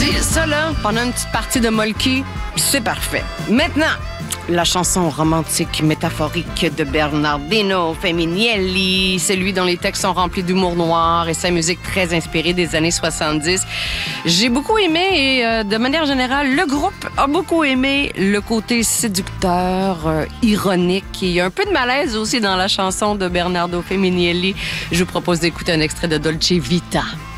Ça, là, pendant une petite partie de Molky, c'est parfait. Maintenant, la chanson romantique métaphorique de Bernardino Feminielli, celui dont les textes sont remplis d'humour noir et sa musique très inspirée des années 70. J'ai beaucoup aimé et de manière générale, le groupe a beaucoup aimé le côté séducteur, ironique. Il y a un peu de malaise aussi dans la chanson de Bernardo Feminielli. Je vous propose d'écouter un extrait de Dolce Vita.